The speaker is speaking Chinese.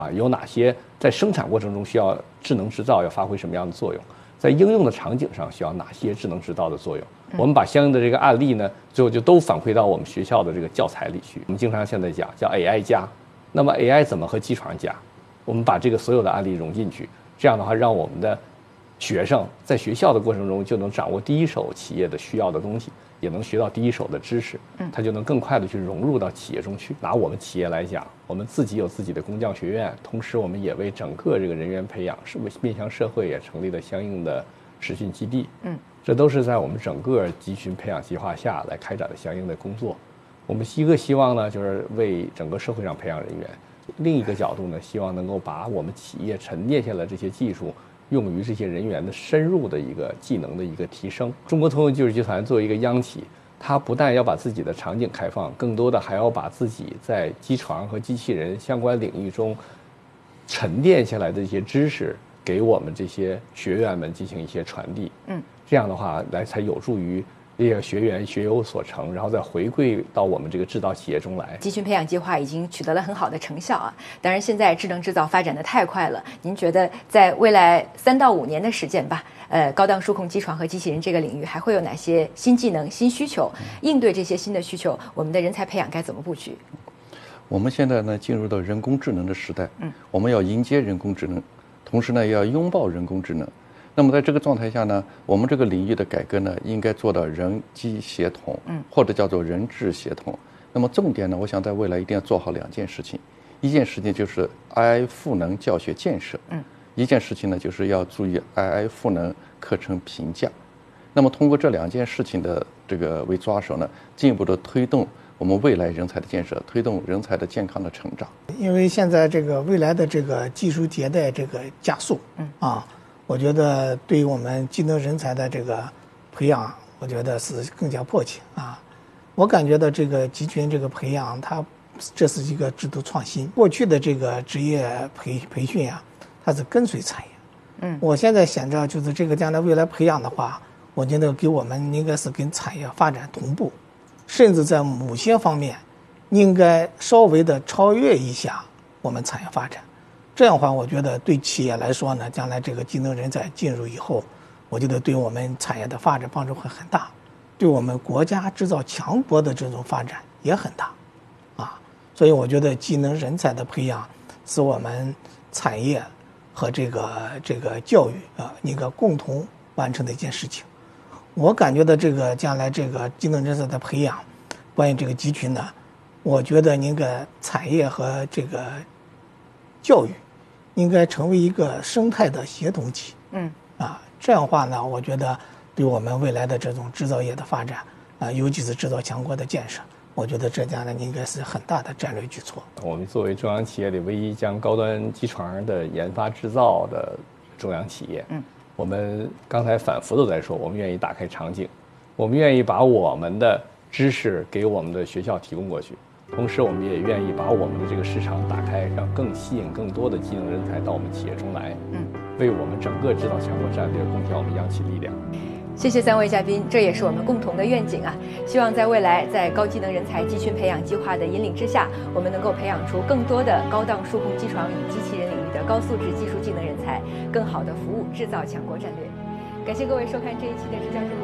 有哪些在生产过程中需要智能制造要发挥什么样的作用，在应用的场景上需要哪些智能制造的作用。我们把相应的这个案例呢，最后就都反馈到我们学校的这个教材里去。我们经常现在讲叫 AI 加，那么 AI 怎么和机床加？我们把这个所有的案例融进去，这样的话，让我们的学生在学校的过程中就能掌握第一手企业的需要的东西，也能学到第一手的知识，他就能更快的去融入到企业中去。拿我们企业来讲，我们自己有自己的工匠学院，同时我们也为整个这个人员培养，是为面向社会也成立了相应的实训基地。这都是在我们整个集群培养计划下来开展的相应的工作。我们一个希望呢，就是为整个社会上培养人员；另一个角度呢，希望能够把我们企业沉淀下来这些技术，用于这些人员的深入的一个技能的一个提升。中国通用技术集团作为一个央企，它不但要把自己的场景开放，更多的还要把自己在机床和机器人相关领域中沉淀下来的一些知识，给我们这些学员们进行一些传递。这样的话才有助于这些学员学有所成，然后再回归到我们这个制造企业中来。 集群培养计划已经取得了很好的成效啊！当然，现在智能制造发展的太快了，您觉得在未来3到5年的时间吧，高档数控机床和机器人这个领域还会有哪些新技能、新需求？应对这些新的需求，我们的人才培养该怎么布局？ 我们现在呢进入到人工智能的时代，我们要迎接人工智能，同时呢也要拥抱人工智能。那么在这个状态下呢，我们这个领域的改革呢，应该做到人机协同，或者叫做人智协同。那么重点呢，我想在未来一定要做好2件事情，一件事情就是 AI 赋能教学建设，一件事情呢就是要注意 AI 赋能课程评价。那么通过这2件事情的这个为抓手呢，进一步的推动我们未来人才的建设，推动人才的健康的成长。 因为现在这个未来的这个技术迭代这个加速，我觉得对于我们技能人才的这个培养，我觉得是更加迫切啊。我感觉到这个集群这个培养，这是一个制度创新。过去的这个职业培训啊，它是跟随产业。我现在想着就是这个将来未来培养的话，我觉得给我们应该是跟产业发展同步，甚至在某些方面应该稍微的超越一下我们产业发展。这样的话，我觉得对企业来说呢，将来这个技能人才进入以后，我觉得对我们产业的发展帮助会很大，对我们国家制造强国的这种发展也很大，所以我觉得技能人才的培养是我们产业和这个教育一个共同完成的一件事情。我感觉到这个将来这个技能人才的培养，关于这个集群呢，我觉得应该产业和这个教育应该成为一个生态的协同体。这样的话呢，我觉得对我们未来的这种制造业的发展尤其是制造强国的建设，我觉得这将来应该是很大的战略举措。 我们作为中央企业里唯一将高端机床的研发制造的中央企业，我们刚才反复都在说，我们愿意打开场景，我们愿意把我们的知识给我们的学校提供过去。同时，我们也愿意把我们的这个市场打开，让更吸引更多的技能人才到我们企业中来，为我们整个制造强国战略贡献我们央企力量。 谢谢3位嘉宾，这也是我们共同的愿景啊！希望在未来，在高技能人才集群培养计划的引领之下，我们能够培养出更多的高档数控机床与机器人领域的高素质技术技能人才，更好的服务制造强国战略。感谢各位收看这一期的支教之路。